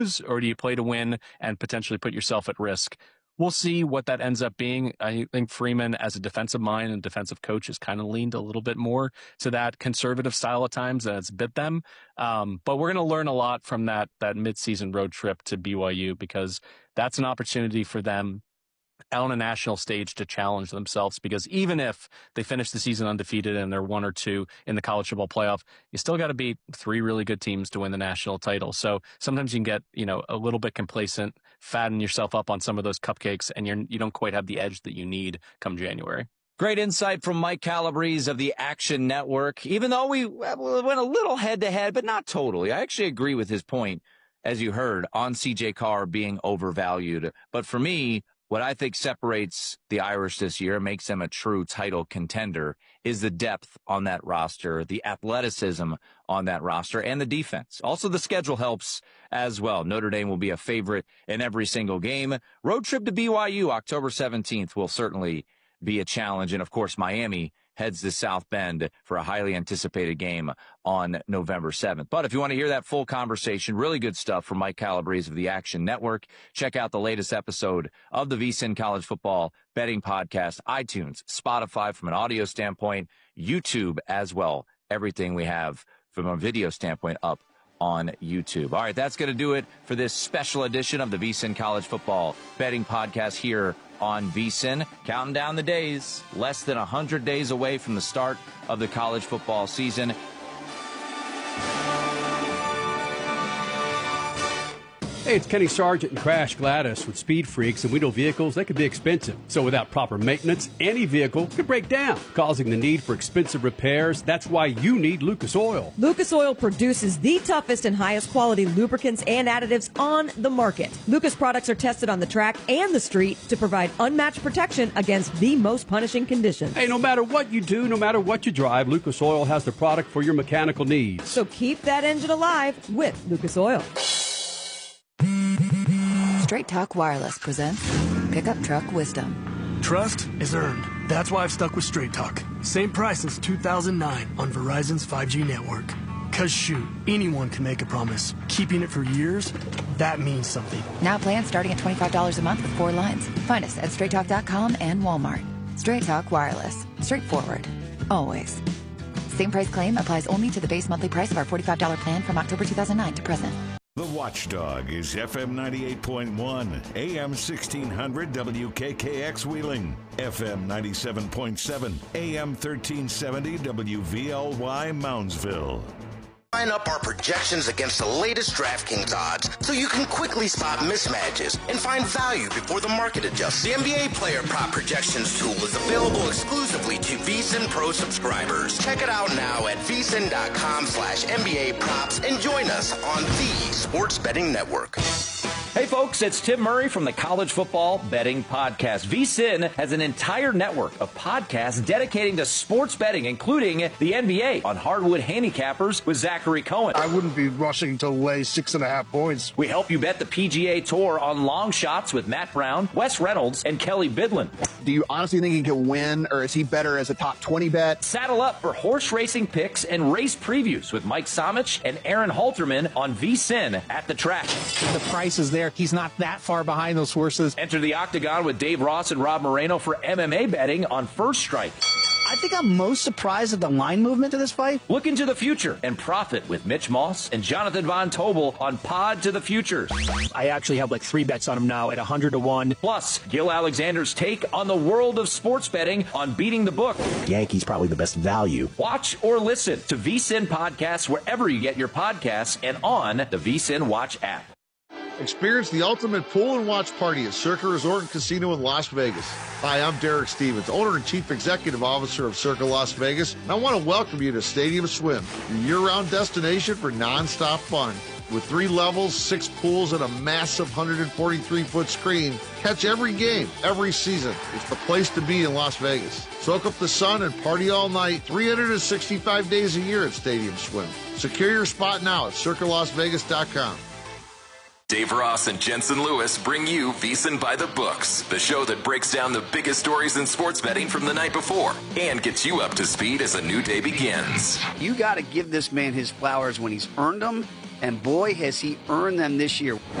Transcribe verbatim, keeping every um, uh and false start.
or do you play to win and potentially put yourself at risk? We'll see what that ends up being. I think Freeman, as a defensive mind and defensive coach, has kind of leaned a little bit more to that conservative style at times, and it's bit them. Um, but we're going to learn a lot from that that midseason road trip to B Y U, because that's an opportunity for them on a national stage to challenge themselves, because even if they finish the season undefeated and they're one or two in the college football playoff, you still got to beat three really good teams to win the national title. So sometimes you can get, you know, a little bit complacent, fatten yourself up on some of those cupcakes, and you're, you don't quite have the edge that you need come January. Great insight from Mike Calabrese of the Action Network. Even though we went a little head-to-head, but not totally. I actually agree with his point, as you heard, on C J Carr being overvalued. But for me, what I think separates the Irish this year, makes them a true title contender, is the depth on that roster, the athleticism on that roster, and the defense. Also, the schedule helps as well. Notre Dame will be a favorite in every single game. Road trip to B Y U October seventeenth will certainly be a challenge. And, of course, Miami heads to South Bend for a highly anticipated game on November seventh. But if you want to hear that full conversation, really good stuff from Mike Calabrese of the Action Network, check out the latest episode of the VSiN College Football Betting Podcast, iTunes, Spotify from an audio standpoint, YouTube as well. Everything we have from a video standpoint up on YouTube. All right, that's going to do it for this special edition of the VSiN College Football Betting Podcast here on VSiN. Counting down the days, less than one hundred days away from the start of the college football season. Hey, it's Kenny Sargent and Crash Gladys with Speed Freaks, and we know vehicles, they can be expensive. So without proper maintenance, any vehicle could break down, causing the need for expensive repairs. That's why you need Lucas Oil. Lucas Oil produces the toughest and highest quality lubricants and additives on the market. Lucas products are tested on the track and the street to provide unmatched protection against the most punishing conditions. Hey, no matter what you do, no matter what you drive, Lucas Oil has the product for your mechanical needs. So keep that engine alive with Lucas Oil. Straight Talk Wireless presents Pickup Truck Wisdom. Trust is earned. That's why I've stuck with Straight Talk. Same price since two thousand nine on Verizon's five G network. Cause shoot, anyone can make a promise. Keeping it for years, that means something. Now plans starting at twenty-five dollars a month with four lines. Find us at straight talk dot com and Walmart. Straight Talk Wireless. Straightforward. Always. Same price claim applies only to the base monthly price of our forty-five dollars plan from October two thousand nine to present. The Watchdog is F M ninety-eight point one, A M sixteen hundred W K K X Wheeling, F M ninety-seven point seven, A M thirteen seventy W V L Y Moundsville. Line up our projections against the latest DraftKings odds so you can quickly spot mismatches and find value before the market adjusts. The N B A Player Prop Projections tool is available exclusively to VSiN Pro subscribers. Check it out now at VSiN dot com slash N B A props and join us on the Sports Betting Network. Hey folks, it's Tim Murray from the College Football Betting Podcast. VSiN has an entire network of podcasts dedicating to sports betting, including the N B A on Hardwood Handicappers with Zachary Cohen. I wouldn't be rushing to lay six and a half points. We help you bet the P G A Tour on long shots with Matt Brown, Wes Reynolds, and Kelly Bidlin. Do you honestly think he can win, or is he better as a top twenty bet? Saddle up for horse racing picks and race previews with Mike Somich and Aaron Halterman on VSiN at the track. The price is there. He's not that far behind those horses. Enter the Octagon with Dave Ross and Rob Moreno for M M A betting on First Strike. I think I'm most surprised at the line movement to this fight. Look into the future and profit with Mitch Moss and Jonathan Von Tobel on Pod to the Future. I actually have like three bets on him now at one hundred to one. Plus, Gil Alexander's take on the world of sports betting on Beating the Book. Yankees probably the best value. Watch or listen to VSiN podcasts wherever you get your podcasts and on the VSiN Watch app. Experience the ultimate pool and watch party at Circa Resort and Casino in Las Vegas. Hi, I'm Derek Stevens, owner and chief executive officer of Circa Las Vegas, and I want to welcome you to Stadium Swim, your year-round destination for non-stop fun. With three levels, six pools, and a massive one hundred forty-three foot screen, catch every game, every season. It's the place to be in Las Vegas. Soak up the sun and party all night, three hundred sixty-five days a year at Stadium Swim. Secure your spot now at circa las vegas dot com. Dave Ross and Jensen Lewis bring you VSiN by the Books, the show that breaks down the biggest stories in sports betting from the night before and gets you up to speed as a new day begins. You got to give this man his flowers when he's earned them And boy, has he earned them this year.